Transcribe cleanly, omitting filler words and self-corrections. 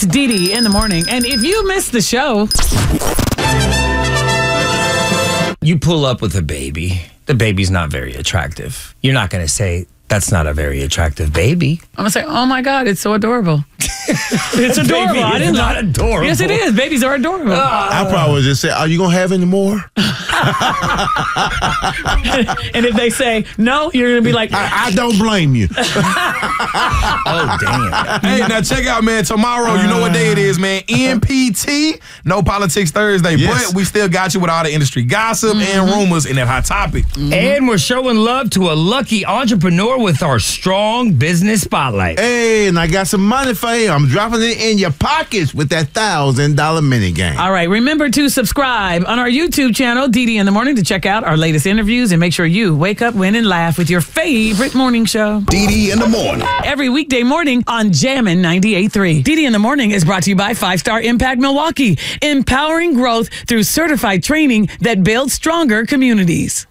Dee Dee in the morning. And if you missed the show, you pull up with a baby. The baby's not very attractive. You're not going to say, that's not a very attractive baby. I'm going to say, oh my God, it's so adorable. It's adorable. Baby I didn't is know. not adorable. Yes, it is. Babies are adorable. I probably would just say, are you going to have any more? And if they say no, you're going to be like, I don't blame you. Oh, damn. Hey, now check out, man. Tomorrow, you know what day it is, man. NPT, No Politics Thursday. Yes. But we still got you with all the industry gossip and rumors in that hot topic. And we're showing love to a lucky entrepreneur with our Strong Business Spotlight. Hey, and I got some money for you. I'm dropping it in your pockets with that $1,000 mini game. all right, remember to subscribe on our YouTube channel, Dee Dee in the Morning, to check out our latest interviews and make sure you wake up, win, and laugh with your favorite morning show. Dee Dee in the morning. Every weekday morning on Jammin' 98.3. Dee Dee in the Morning is brought to you by 5-Star Impact Milwaukee, empowering growth through certified training that builds stronger communities.